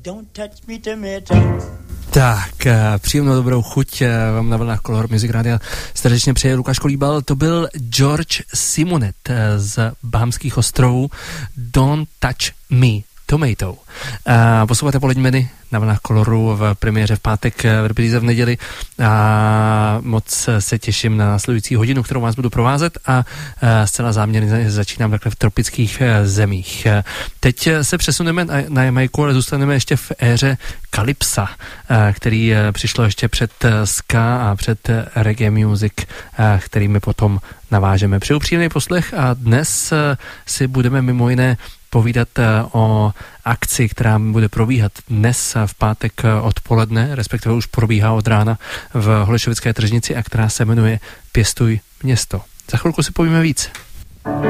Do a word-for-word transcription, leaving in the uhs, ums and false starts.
Don't touch me, tomato. Tak, příjemnou dobrou chuť vám na vlnách Color Music Rádia srdečně přeje Lukáš Kolíbal. To byl George Simonet z Bahamských ostrovů. Don't touch me, tomato. A posloucháte Polední medy na vlnách Coloru v premiéře v pátek, v repríze v neděli a moc se těším na následující hodinu, kterou vás budu provázet a zcela záměrně začínám takhle v tropických zemích. Teď se přesuneme na Jamajku, ale zůstaneme ještě v éře Calypsa, který přišlo ještě před ska a před reggae music, kterými potom navážeme. Přeju příjemný poslech a dnes si budeme mimo jiné povídat o akci, která bude probíhat dnes v pátek odpoledne, respektive už probíhá od rána v Holešovické tržnici a která se jmenuje Pěstuj město. Za chvilku si povíme víc.